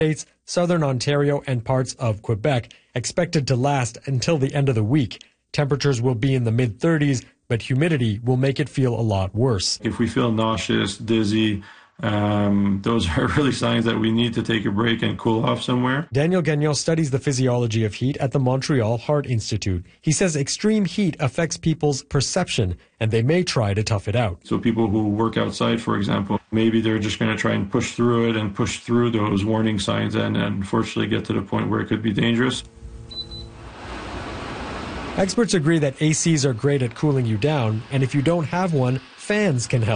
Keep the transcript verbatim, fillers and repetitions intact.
States, southern Ontario, and parts of Quebec, expected to last until the end of the week. Temperatures will be in the mid thirties, but humidity will make it feel a lot worse. If we feel nauseous, dizzy, um, those are really signs that we need to take a break and cool off somewhere. Daniel Gagnon studies the physiology of heat at the Montreal Heart Institute. He says extreme heat affects people's perception, and they may try to tough it out. So people who work outside, for example, maybe they're just going to try and push through it and push through those warning signs and unfortunately get to the point where it could be dangerous. Experts agree that A Cs are great at cooling you down, and if you don't have one, fans can help.